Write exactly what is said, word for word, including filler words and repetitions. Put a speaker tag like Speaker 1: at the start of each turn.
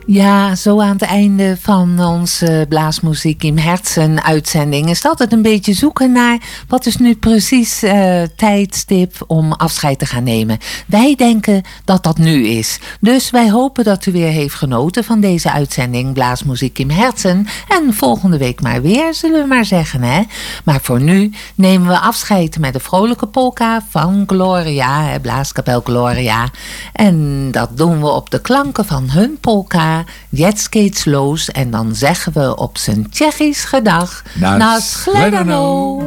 Speaker 1: Ja, zo aan het einde van onze Blaasmuziek im Herzen uitzending is het altijd een beetje zoeken naar wat is nu precies uh, tijdstip om afscheid te gaan nemen. Wij denken dat dat nu is. Dus wij hopen dat u weer heeft genoten van deze uitzending Blaasmuziek im Herzen. En volgende week maar weer, zullen we maar zeggen, hè. Maar voor nu nemen we afscheid met de vrolijke polka van Gloria, hè, Blaaskapel Gloria. En dat doen we op de klanken van hun polka. Jetzt geht's los. En dan zeggen we op zijn Tsjechisch gedag.
Speaker 2: Na
Speaker 1: Shledanou.